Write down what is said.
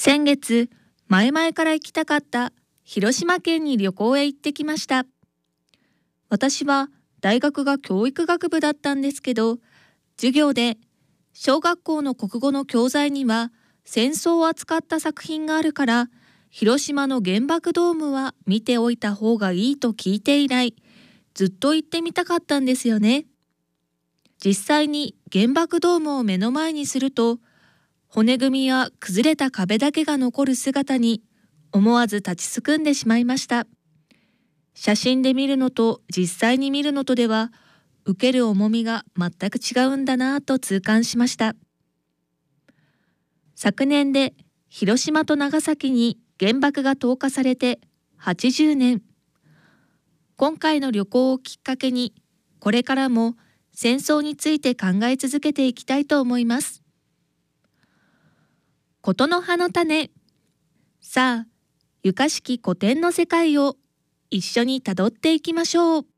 先月、前々から行きたかった広島県に旅行へ行ってきました。私は大学が教育学部だったんですけど、授業で小学校の国語の教材には戦争を扱った作品があるから、広島の原爆ドームは見ておいた方がいいと聞いて以来、ずっと行ってみたかったんですよね。実際に原爆ドームを目の前にすると、骨組みや崩れた壁だけが残る姿に思わず立ちすくんでしまいました。写真で見るのと実際に見るのとでは、受ける重みが全く違うんだなぁと痛感しました。昨年で広島と長崎に原爆が投下されて80年。今回の旅行をきっかけに、これからも戦争について考え続けていきたいと思います。ことの葉の種。さあ、ゆかしき古典の世界を一緒にたどっていきましょう。